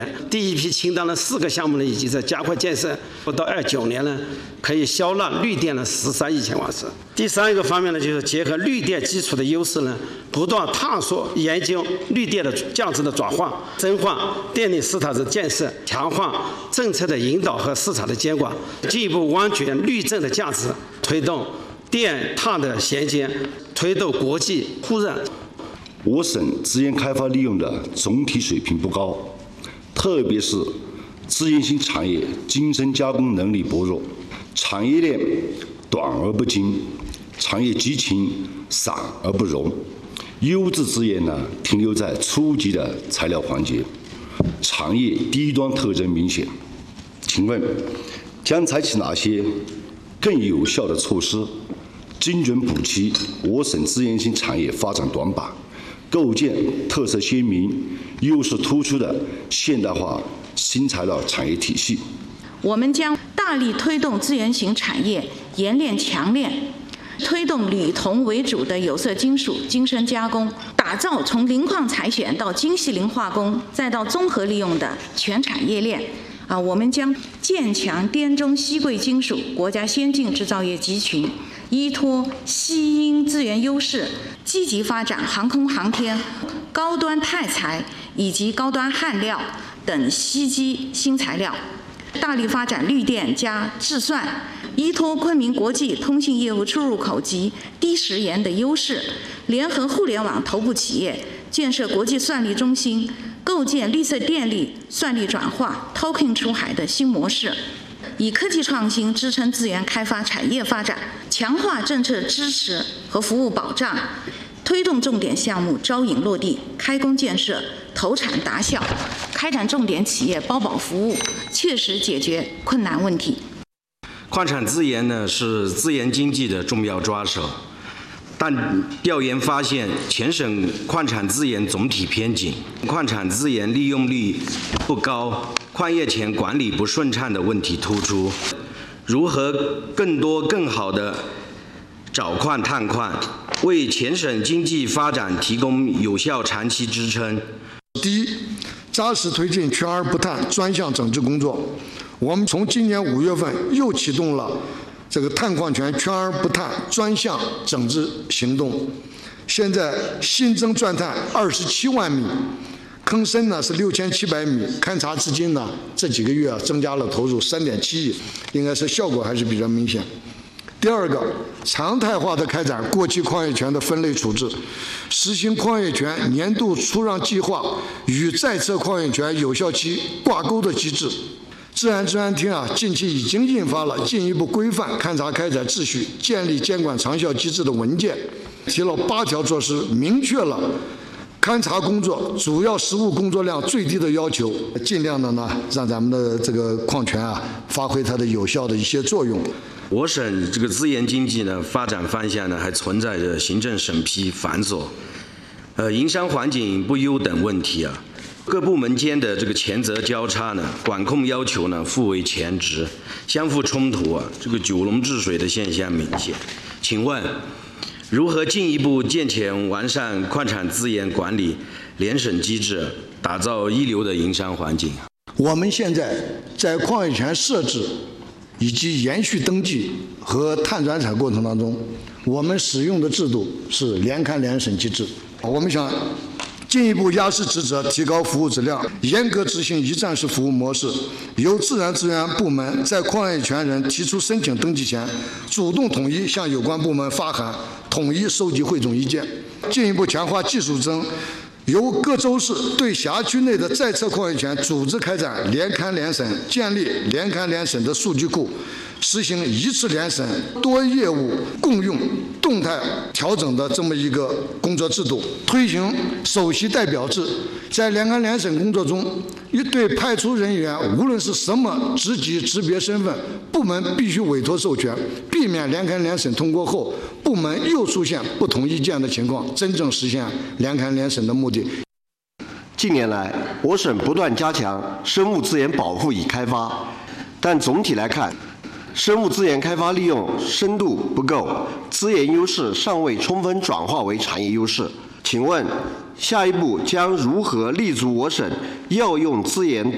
第一批清单的4个项目呢，已经在加快建设，到29年呢，可以销纳绿电的13亿千瓦时。第三一个方面呢，就是结合绿电基础的优势呢，不断探索研究绿电的价值的转换，深化电力市场的建设，强化政策的引导和市场的监管，进一步挖掘绿政的价值，推动电碳的衔接，推动国际互认。 我省资源开发利用的总体水平不高，特别是资源性产业精深加工能力薄弱，产业链短而不精，产业集群散而不融，优质资源呢停留在初级的材料环节，产业低端特征明显。请问将采取哪些更有效的措施，精准补齐我省资源性产业发展短板，构建特色鲜明、优势突出的现代化新材料产业体系？ 我们将大力推动资源型产业冶炼强炼，推动铝铜为主的有色金属精深加工，打造从磷矿采选到精细磷化工再到综合利用的全产业链。我们将建强滇中西贵金属国家先进制造业集群，依托西英资源优势，积极发展航空航天、高端钛材以及高端焊料等稀基新材料，大力发展绿电加智算，依托昆明国际通信业务出入口及低时延的优势，联合互联网头部企业，建设国际算力中心，构建绿色电力算力转化 token 出海的新模式，以科技创新支撑资源开发产业发展，强化政策支持和服务保障，推动重点项目招引落地、开工建设、投产达效，开展重点企业包保服务，切实解决困难问题。 矿产资源呢是资源经济的重要抓手，但调研发现，全省矿产资源总体偏紧，矿产资源利用率不高，矿业权管理不顺畅的问题突出。如何更多更好的找矿探矿，为全省经济发展提供有效长期支撑？ 第一，扎实推进全而不碳专项整治工作。我们从今年5月份又启动了这个碳矿权全而不碳专项整治行动，现在新增钻探27万米，坑深呢是6700米，勘察资金呢这几个月增加了投入3.7亿，应该是效果还是比较明显。第二个，常态化的开展过期矿业权的分类处置，实行矿业权年度出让计划与在册矿业权有效期挂钩的机制。治安厅近期已经印发了进一步规范勘察开采秩序、建立监管长效机制的文件，提了8条措施，明确了勘察工作主要实务工作量最低的要求，尽量的呢让咱们的这个矿权发挥它的有效的一些作用。 我省这个资源经济呢发展方向呢还存在着行政审批繁琐、营商环境不优等问题各部门间的这个权责交叉呢，管控要求呢互为前置，相互冲突这个九龙治水的现象明显。请问，如何进一步健全完善矿产资源管理联审机制，打造一流的营商环境？ 我们现在在矿业权设置以及延续登记和碳转采过程当中，我们使用的制度是联勘联审机制。我们想进一步压实职责，提高服务质量，严格执行一站式服务模式，由自然资源部门在矿业权人提出申请登记前，主动统一向有关部门发函，统一收集汇总意见，进一步强化技术增，由各州市对辖区内的在册矿业权组织开展联勘联审，建立联勘联审的数据库，实行一次联审、多业务共用、动态调整的这么一个工作制度，推行首席代表制。在联勘联审工作中，对派出人员无论是什么职级、职别、身份，部门必须委托授权，避免联勘联审通过后，部门又出现不同意见的情况，真正实现联勘联审的目的。 近年来，我省不断加强生物资源保护与开发，但总体来看，生物资源开发利用深度不够，资源优势尚未充分转化为产业优势。请问，下一步将如何立足我省药用资源